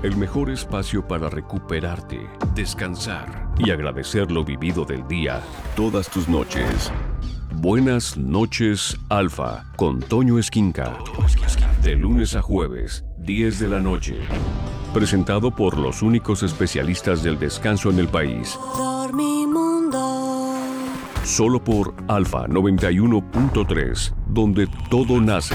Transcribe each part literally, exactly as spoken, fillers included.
el mejor espacio para recuperarte, descansar y agradecer lo vivido del día todas tus noches. Buenas noches, Alfa, con Toño Esquinca. De lunes a jueves, diez de la noche. Presentado por los únicos especialistas del descanso en el país. Dormimundo. Solo por Alfa noventa y uno punto tres, donde todo nace.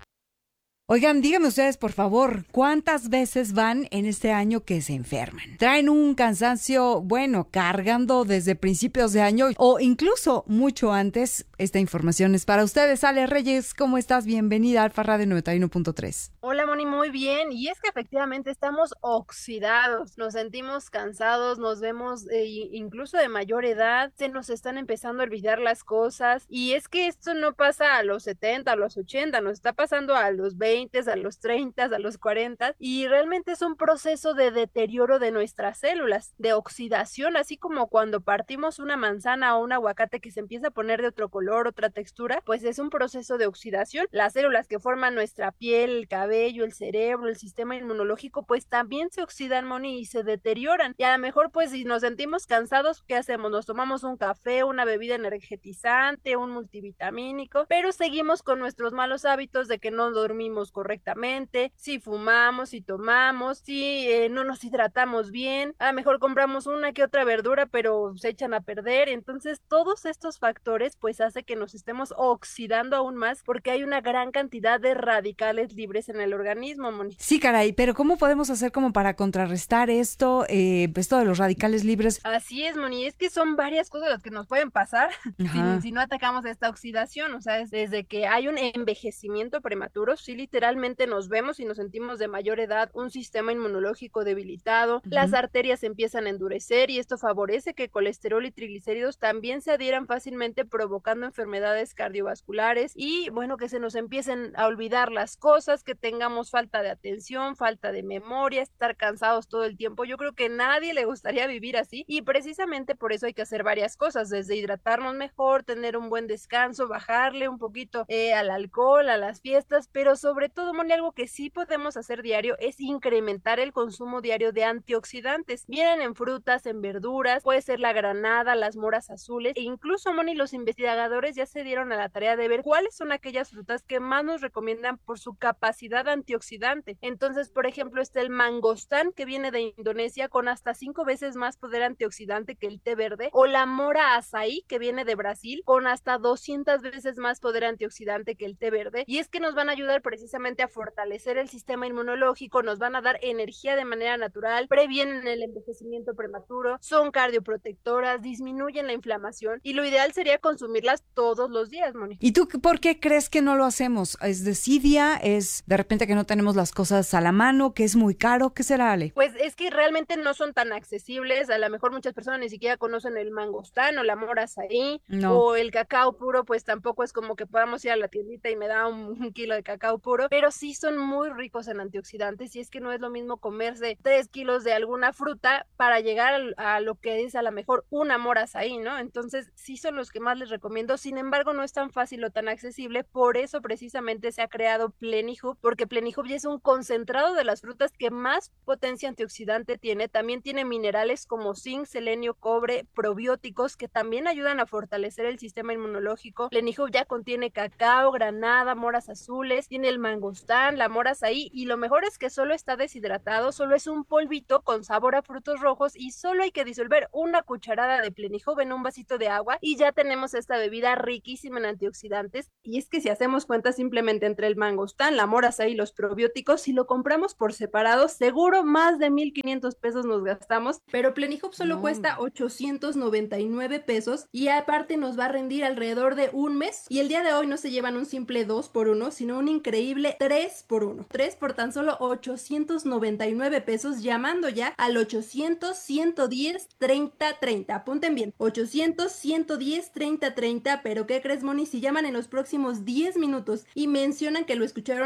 Oigan, díganme ustedes, por favor, ¿cuántas veces van en este año que se enferman? ¿Traen un cansancio, bueno, cargando desde principios de año o incluso mucho antes? Esta información es para ustedes. Ale Reyes, ¿cómo estás? Bienvenida a Alfa Radio noventa y uno punto tres. Hola, Moni, muy bien. Y es que efectivamente estamos oxidados, nos sentimos cansados, nos vemos eh, incluso de mayor edad, se nos están empezando a olvidar las cosas. Y es que esto no pasa a los setenta, a los ochenta, nos está pasando a los veinte, a los treinta, a los cuarenta, y realmente es un proceso de deterioro de nuestras células, de oxidación, así como cuando partimos una manzana o un aguacate que se empieza a poner de otro color, otra textura, pues es un proceso de oxidación. Las células que forman nuestra piel, el cabello, el cerebro, el sistema inmunológico, pues también se oxidan, Moni, y se deterioran. Y a lo mejor, pues si nos sentimos cansados, ¿qué hacemos? Nos tomamos un café, una bebida energetizante, un multivitamínico, pero seguimos con nuestros malos hábitos de que no dormimos correctamente, si fumamos, si tomamos, si eh, no nos hidratamos bien, a lo mejor compramos una que otra verdura, pero se echan a perder. Entonces todos estos factores pues hace que nos estemos oxidando aún más porque hay una gran cantidad de radicales libres en el organismo, Moni. Sí, caray, pero ¿cómo podemos hacer como para contrarrestar esto, eh, esto de los radicales libres? Así es, Moni, es que son varias cosas las que nos pueden pasar si, si no atacamos esta oxidación. O sea, es desde que hay un envejecimiento prematuro, sí, literalmente nos vemos y nos sentimos de mayor edad, un sistema inmunológico debilitado, uh-huh. Las arterias empiezan a endurecer y esto favorece que colesterol y triglicéridos también se adhieran fácilmente, provocando enfermedades cardiovasculares y bueno, que se nos empiecen a olvidar las cosas, que tengamos falta de atención, falta de memoria, estar cansados todo el tiempo. Yo creo que a nadie le gustaría vivir así y precisamente por eso hay que hacer varias cosas, desde hidratarnos mejor, tener un buen descanso, bajarle un poquito eh, al alcohol, a las fiestas, pero sobre todo, Moni, algo que sí podemos hacer diario es incrementar el consumo diario de antioxidantes. Vienen en frutas, en verduras, puede ser la granada, las moras azules e incluso, Moni, los investigadores ya se dieron a la tarea de ver cuáles son aquellas frutas que más nos recomiendan por su capacidad antioxidante. Entonces, por ejemplo, está el mangostán, que viene de Indonesia, con hasta cinco veces más poder antioxidante que el té verde, o la mora açaí, que viene de Brasil, con hasta doscientas veces más poder antioxidante que el té verde. Y es que nos van a ayudar precisamente a fortalecer el sistema inmunológico, nos van a dar energía de manera natural, previenen el envejecimiento prematuro, son cardioprotectoras, disminuyen la inflamación y lo ideal sería consumirlas todos los días, Moni. ¿Y tú por qué crees que no lo hacemos? ¿Es desidia? ¿Es de repente que no tenemos las cosas a la mano? ¿Que es muy caro? ¿Qué será, Ale? Pues es que realmente no son tan accesibles. A lo mejor muchas personas ni siquiera conocen el mangostán o la mora açaí, no. O el cacao puro, pues tampoco es como que podamos ir a la tiendita y me da un, un kilo de cacao puro, pero sí son muy ricos en antioxidantes y es que no es lo mismo comerse tres kilos de alguna fruta para llegar a, a lo que es a lo mejor una mora açaí, ¿no? Entonces sí son los que más les recomiendo. Sin embargo, no es tan fácil o tan accesible, por eso precisamente se ha creado Plenihub, porque Plenihub ya es un concentrado de las frutas que más potencia antioxidante tiene. También tiene minerales como zinc, selenio, cobre, probióticos que también ayudan a fortalecer el sistema inmunológico. Plenihub ya contiene cacao, granada, moras azules, tiene el mangostán, la mora açaí y lo mejor es que solo está deshidratado, solo es un polvito con sabor a frutos rojos y solo hay que disolver una cucharada de Plenihub en un vasito de agua y ya tenemos esta bebida riquísima en antioxidantes. Y es que si hacemos cuenta simplemente entre el mangostán, la mora açaí y los probióticos, si lo compramos por separado, seguro más de mil quinientos pesos nos gastamos, pero Plenihub solo no. cuesta ochocientos noventa y nueve pesos y aparte nos va a rendir alrededor de un mes. Y el día de hoy no se llevan un simple dos por uno, sino un increíble tres por uno. tres por tan solo ochocientos noventa y nueve pesos, llamando ya al ochocientos, ciento diez, treinta, treinta. Apunten bien, ochocientos, ciento diez, treinta, treinta, pero ¿qué crees, Moni? Si llaman en los próximos diez minutos y mencionan que lo escucharon aquí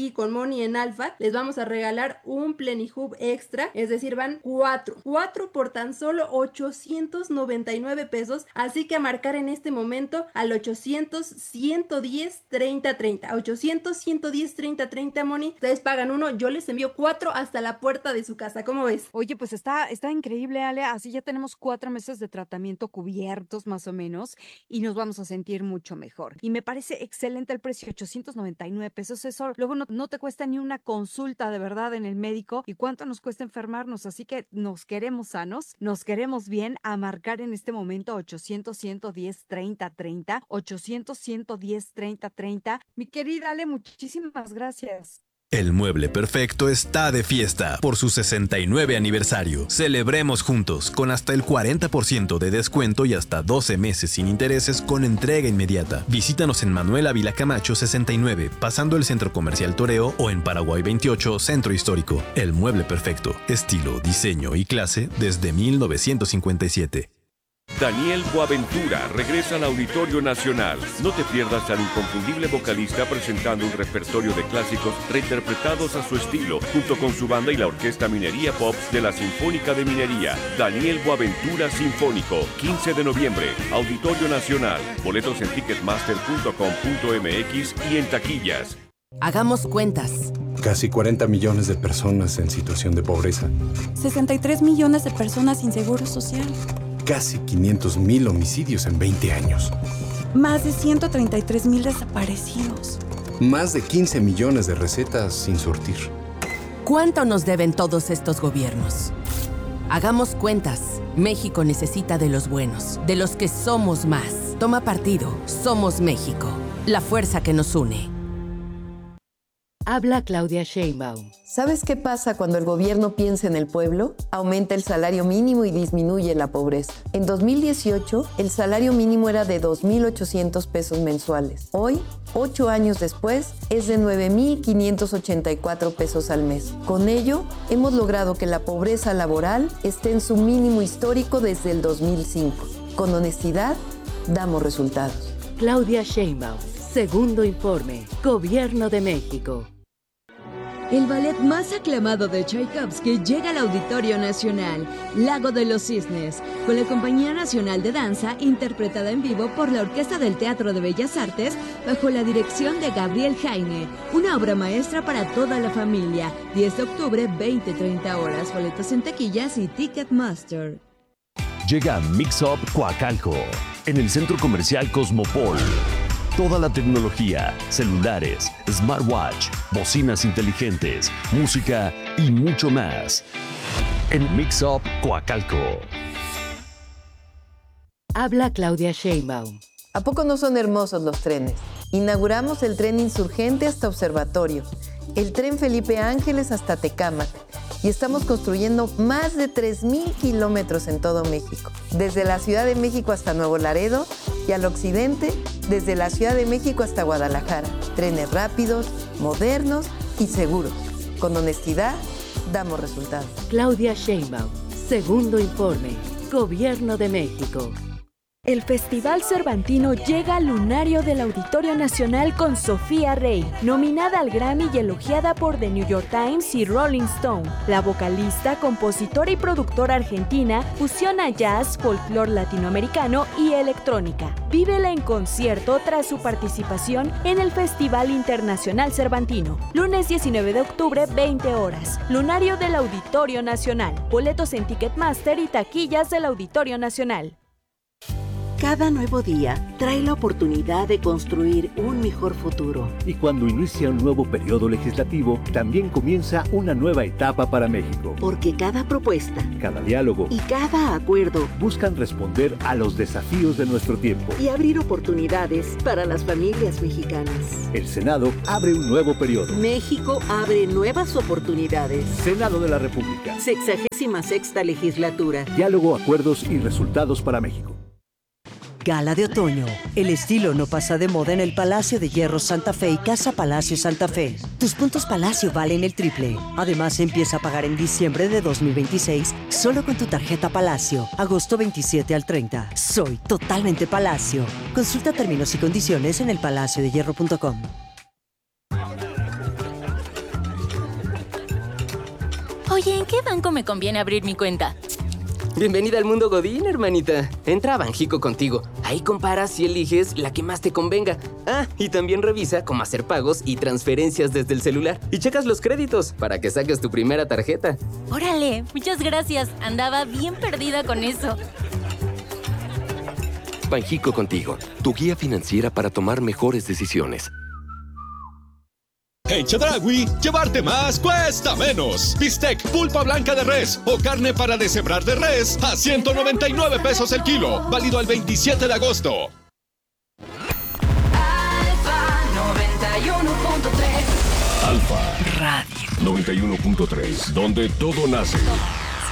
aquí con Moni en Alfa, les vamos a regalar un Plenihub extra, es decir, van cuatro, cuatro por tan solo ochocientos noventa y nueve pesos, así que a marcar en este momento al ochocientos, ciento diez, treinta, treinta, ochocientos, ciento diez, treinta, treinta, Moni, ustedes pagan uno, yo les envío cuatro hasta la puerta de su casa, ¿cómo ves? Oye, pues está, está increíble, Ale, así ya tenemos cuatro meses de tratamiento cubiertos más o menos y nos vamos a sentir mucho mejor. Y me parece excelente el precio, ochocientos noventa y nueve pesos, eso luego no, no te cuesta ni una consulta de verdad en el médico. ¿Y cuánto nos cuesta enfermarnos? Así que nos queremos sanos, nos queremos bien, a marcar en este momento ochocientos, ciento diez, treinta, treinta, ochocientos, ciento diez, treinta, treinta. Mi querida Ale, muchísimas gracias. El Mueble Perfecto está de fiesta por su sesenta y nueve aniversario. Celebremos juntos con hasta el cuarenta por ciento de descuento y hasta doce meses sin intereses con entrega inmediata. Visítanos en Manuel Ávila Camacho sesenta y nueve, pasando el Centro Comercial Toreo, o en Paraguay veintiocho, Centro Histórico. El Mueble Perfecto, estilo, diseño y clase desde mil novecientos cincuenta y siete. Daniel Boaventura regresa al Auditorio Nacional. No te pierdas al inconfundible vocalista presentando un repertorio de clásicos reinterpretados a su estilo, junto con su banda y la Orquesta Minería Pops de la Sinfónica de Minería. Daniel Boaventura Sinfónico, quince de noviembre, Auditorio Nacional. Boletos en ticketmaster punto com punto m x y en taquillas. Hagamos cuentas. Casi cuarenta millones de personas en situación de pobreza. sesenta y tres millones de personas sin seguro social. Casi quinientos mil homicidios en veinte años. Más de ciento treinta y tres mil desaparecidos. Más de quince millones de recetas sin surtir. ¿Cuánto nos deben todos estos gobiernos? Hagamos cuentas. México necesita de los buenos, de los que somos más. Toma partido. Somos México. La fuerza que nos une. Habla Claudia Sheinbaum. ¿Sabes qué pasa cuando el gobierno piensa en el pueblo? Aumenta el salario mínimo y disminuye la pobreza. En dos mil dieciocho, el salario mínimo era de dos mil ochocientos pesos mensuales. Hoy, ocho años después, es de nueve mil quinientos ochenta y cuatro pesos al mes. Con ello, hemos logrado que la pobreza laboral esté en su mínimo histórico desde el dos mil cinco. Con honestidad, damos resultados. Claudia Sheinbaum. Segundo informe. Gobierno de México. El ballet más aclamado de Tchaikovsky llega al Auditorio Nacional, Lago de los Cisnes, con la Compañía Nacional de Danza, interpretada en vivo por la Orquesta del Teatro de Bellas Artes, bajo la dirección de Gabriel Jaime. Una obra maestra para toda la familia. diez de octubre, veinte treinta horas. Boletos en taquillas y Ticketmaster. Llega Mix Up Coacalco, en el Centro Comercial Cosmopol. Toda la tecnología, celulares, smartwatch, bocinas inteligentes, música y mucho más. En Mix Up Coacalco. Habla Claudia Sheinbaum. ¿A poco no son hermosos los trenes? Inauguramos el tren Insurgente hasta Observatorio, el tren Felipe Ángeles hasta Tecámac, y estamos construyendo más de tres mil kilómetros en todo México, desde la Ciudad de México hasta Nuevo Laredo y al occidente, desde la Ciudad de México hasta Guadalajara. Trenes rápidos, modernos y seguros. Con honestidad, damos resultados. Claudia Sheinbaum. Segundo informe. Gobierno de México. El Festival Cervantino llega al lunario del Auditorio Nacional con Sofía Rey, nominada al Grammy y elogiada por The New York Times y Rolling Stone. La vocalista, compositora y productora argentina fusiona jazz, folclore latinoamericano y electrónica. Vívela en concierto tras su participación en el Festival Internacional Cervantino. Lunes diecinueve de octubre, veinte horas. Lunario del Auditorio Nacional. Boletos en Ticketmaster y taquillas del Auditorio Nacional. Cada nuevo día trae la oportunidad de construir un mejor futuro. Y cuando inicia un nuevo periodo legislativo, también comienza una nueva etapa para México. Porque cada propuesta, cada diálogo y cada acuerdo buscan responder a los desafíos de nuestro tiempo y abrir oportunidades para las familias mexicanas. El Senado abre un nuevo periodo. México abre nuevas oportunidades. Senado de la República. Sexagésima sexta legislatura. Diálogo, acuerdos y resultados para México. Gala de otoño. El estilo no pasa de moda en el Palacio de Hierro Santa Fe y Casa Palacio Santa Fe. Tus puntos Palacio valen el triple. Además, empieza a pagar en diciembre de dos mil veintiséis solo con tu tarjeta Palacio. Agosto veintisiete al treinta. Soy totalmente Palacio. Consulta términos y condiciones en el palacio de hierro punto com. Oye, ¿en qué banco me conviene abrir mi cuenta? Bienvenida al mundo Godín, hermanita. Entra a Banjico contigo. Ahí comparas y eliges la que más te convenga. Ah, y también revisa cómo hacer pagos y transferencias desde el celular. Y checas los créditos para que saques tu primera tarjeta. Órale, muchas gracias. Andaba bien perdida con eso. Banjico contigo, tu guía financiera para tomar mejores decisiones. En Chedraui, llevarte más cuesta menos. Bistec, pulpa blanca de res o carne para deshebrar de res a ciento noventa y nueve pesos el kilo. Válido al veintisiete de agosto. Alfa noventa y uno punto tres. Alfa Radio noventa y uno punto tres, donde todo nace.